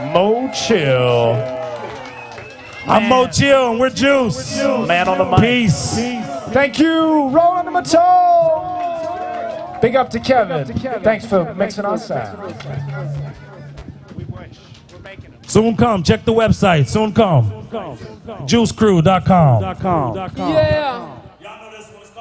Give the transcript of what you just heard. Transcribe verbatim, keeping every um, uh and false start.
Mo Chill. I'm Mo Chill and we're Juice. Man on the mic. Peace. Thank you, Rolling the Mato. Big up to Kevin. Thanks for mixing our sound. Soon come. Check the website. Soon come. juice crew dot com. Yeah.